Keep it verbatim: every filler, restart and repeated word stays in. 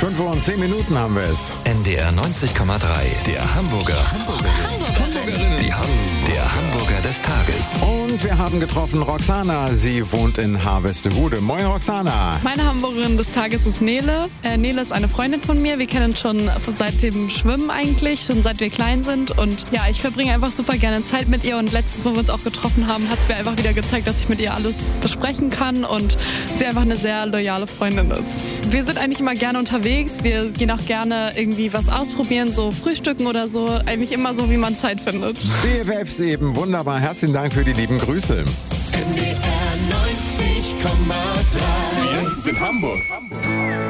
fünf Uhr und zehn Minuten haben wir es. N D R neunzig Komma drei, der Hamburger. Hamburgerin. Hamburgerinnen. Die Ham der Hamburger des Tages. Und wir haben getroffen Roxana. Sie wohnt in Harvestehude. Moin, Roxana. Meine Hamburgerin des Tages ist Nele. Äh, Nele ist eine Freundin von mir. Wir kennen uns schon seit dem Schwimmen eigentlich, schon seit wir klein sind. Und ja, ich verbringe einfach super gerne Zeit mit ihr. Und letztens, wo wir uns auch getroffen haben, hat es mir einfach wieder gezeigt, dass ich mit ihr alles besprechen kann und sie einfach eine sehr loyale Freundin ist. Wir sind eigentlich immer gerne unterwegs. Wir gehen auch gerne irgendwie was ausprobieren, so frühstücken oder so. Eigentlich immer so, wie man Zeit findet. B F Fs eben. Wunderbar. Herzlichen Dank für die lieben Grüße. N D R neunzig Komma drei. Wir sind Hamburg. Hamburg.